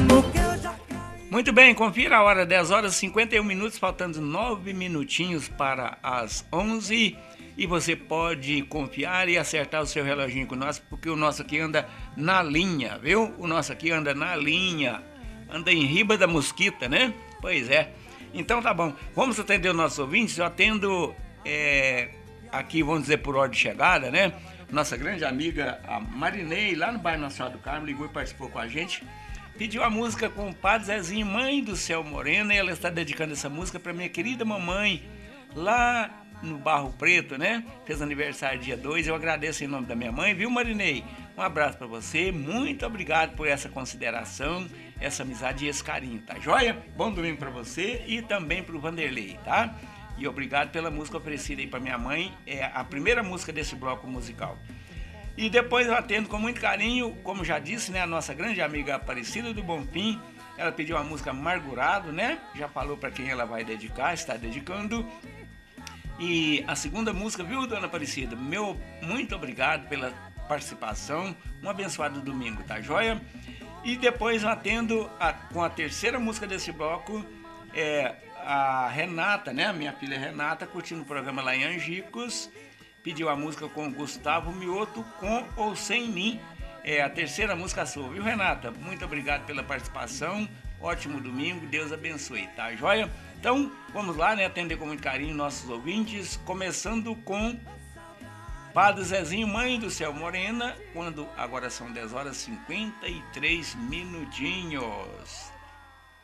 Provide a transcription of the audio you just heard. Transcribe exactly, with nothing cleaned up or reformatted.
Muito bem, confira a hora, dez horas e cinquenta e um minutos, faltando nove minutinhos para as onze. E você pode confiar e acertar o seu reloginho com o nosso, porque o nosso aqui anda na linha, viu? O nosso aqui anda na linha, anda em riba da mosquita, né? Pois é. Então tá bom, vamos atender os nossos ouvintes. Eu atendo é, aqui, vamos dizer, por ordem de chegada, né? Nossa grande amiga, a Marinei, lá no bairro Nacional do Carmo, ligou e participou com a gente. Pediu a música com o Padre Zezinho, Mãe do Céu Morena, e ela está dedicando essa música para minha querida mamãe, lá no Barro Preto, né? Fez aniversário dia dois, eu agradeço em nome da minha mãe, viu, Marinei? Um abraço para você, muito obrigado por essa consideração, essa amizade e esse carinho, tá joia? Bom domingo para você e também para o Vanderlei, tá? E obrigado pela música oferecida aí para minha mãe, é a primeira música desse bloco musical. E depois eu atendo com muito carinho, como já disse, né, a nossa grande amiga Aparecida do Bonfim. Ela pediu a música Amargurado, né? Já falou para quem ela vai dedicar, está dedicando. E a segunda música, viu, dona Aparecida? Meu muito obrigado pela participação. Um abençoado domingo, tá joia? E depois eu atendo a, com a terceira música desse bloco, é a Renata, né? A minha filha Renata, curtindo o programa lá em Angicos. Pediu a música com Gustavo Mioto, Com ou Sem Mim. É a terceira música sua, viu, Renata? Muito obrigado pela participação. Ótimo domingo, Deus abençoe, tá joia? Então, vamos lá, né? Atender com muito carinho nossos ouvintes. Começando com Padre Zezinho, Mãe do Céu Morena, quando agora são dez horas e cinquenta e três minutinhos.